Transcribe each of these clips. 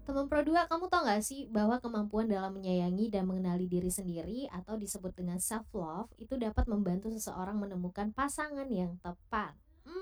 Teman Pro 2, kamu tau gak sih bahwa kemampuan dalam menyayangi dan mengenali diri sendiri atau disebut dengan self love itu dapat membantu seseorang menemukan pasangan yang tepat.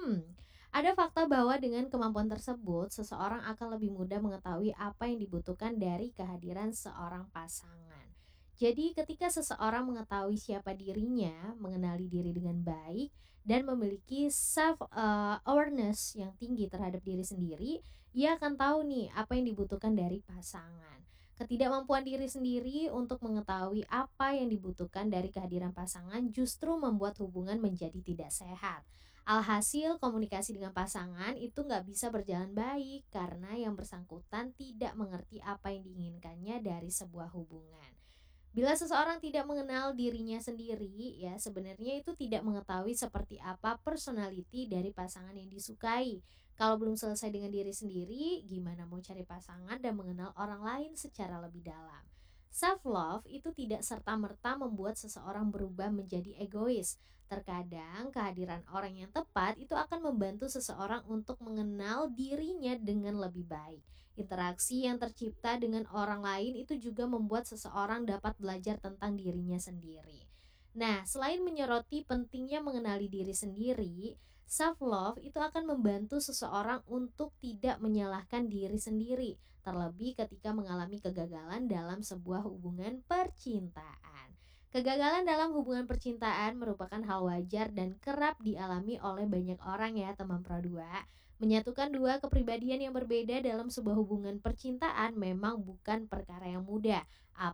Ada fakta bahwa dengan kemampuan tersebut, seseorang akan lebih mudah mengetahui apa yang dibutuhkan dari kehadiran seorang pasangan. Jadi, ketika seseorang mengetahui siapa dirinya, mengenali diri dengan baik, dan memiliki self awareness yang tinggi terhadap diri sendiri, ia akan tahu nih apa yang dibutuhkan dari pasangan. Ketidakmampuan diri sendiri untuk mengetahui apa yang dibutuhkan dari kehadiran pasangan justru membuat hubungan menjadi tidak sehat. Alhasil komunikasi dengan pasangan itu nggak bisa berjalan baik karena yang bersangkutan tidak mengerti apa yang diinginkannya dari sebuah hubungan. Bila seseorang tidak mengenal dirinya sendiri, ya sebenarnya itu tidak mengetahui seperti apa personality dari pasangan yang disukai. Kalau belum selesai dengan diri sendiri, gimana mau cari pasangan dan mengenal orang lain secara lebih dalam? Self love itu tidak serta-merta membuat seseorang berubah menjadi egois. Terkadang kehadiran orang yang tepat itu akan membantu seseorang untuk mengenal dirinya dengan lebih baik. Interaksi yang tercipta dengan orang lain itu juga membuat seseorang dapat belajar tentang dirinya sendiri. Nah, selain menyoroti pentingnya mengenali diri sendiri, self love itu akan membantu seseorang untuk tidak menyalahkan diri sendiri, terlebih ketika mengalami kegagalan dalam sebuah hubungan percintaan. Kegagalan dalam hubungan percintaan merupakan hal wajar dan kerap dialami oleh banyak orang ya teman Pro 2. Menyatukan dua kepribadian yang berbeda dalam sebuah hubungan percintaan memang bukan perkara yang mudah.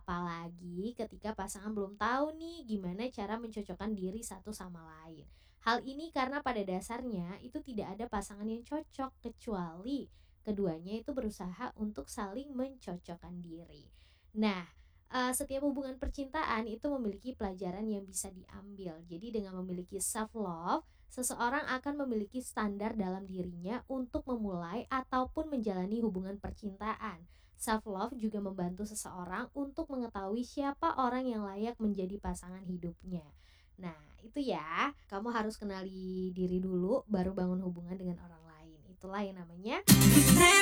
Apalagi ketika pasangan belum tahu nih gimana cara mencocokkan diri satu sama lain. Hal ini karena pada dasarnya itu tidak ada pasangan yang cocok kecuali keduanya itu berusaha untuk saling mencocokkan diri. Nah, setiap hubungan percintaan itu memiliki pelajaran yang bisa diambil. Jadi dengan memiliki self love, seseorang akan memiliki standar dalam dirinya untuk memulai ataupun menjalani hubungan percintaan. Self love juga membantu seseorang untuk mengetahui siapa orang yang layak menjadi pasangan hidupnya. Nah, itu ya, kamu harus kenali diri dulu baru bangun hubungan dengan orang lain. Itulah yang namanya